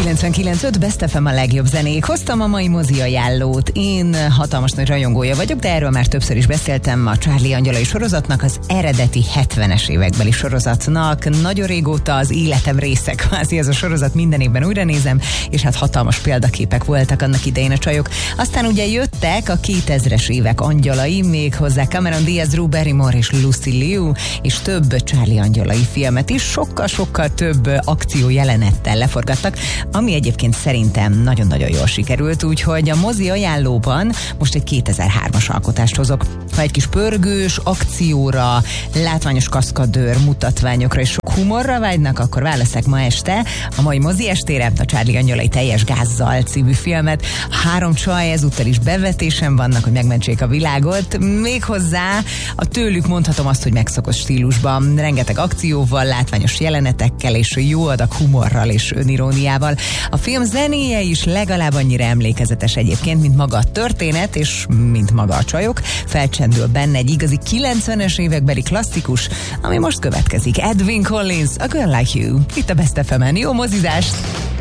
99.5 Best FM a legjobb zenék. Hoztam a mai mozi ajánlót. Én hatalmas nagy rajongója vagyok, de erről már többször is beszéltem. A Charlie Angyalai sorozatnak, az eredeti 70-es évekbeli sorozatnak. Nagyon régóta az életem része, kvázi ez a sorozat, minden évben újra nézem, és hát hatalmas példaképek voltak annak idején a csajok. Aztán ugye jöttek a 2000-es évek angyalai, még hozzá Cameron Diaz, Drew Barrymore és Lucy Liu, és több Charlie Angyalai filmet is sokkal-sokkal több akció jelenettel leforgattak, ami egyébként szerintem nagyon-nagyon jól sikerült, úgyhogy a mozi ajánlóban most egy 2003-as alkotást hozok. Ha egy kis pörgős, akcióra, látványos kaszkadőr mutatványokra és sok humorra vágynak, akkor válasszák ma este a mai mozi estére a Charlie Angyalai teljes gázzal című filmet. 3 csaj ezúttal is bevetésen vannak, hogy megmentsék a világot, méghozzá a tőlük mondhatom azt, hogy megszokott stílusban, rengeteg akcióval, látványos jelenetekkel és jó adag humorral és öniróniával. A film zenéje is legalább annyira emlékezetes egyébként, mint maga a történet, és mint maga a csajok. Felcsendül benne egy igazi 90-es évekbeli klasszikus, ami most következik. Edwyn Collins, A Girl Like You. Itt a Best FM-en. Jó mozizást!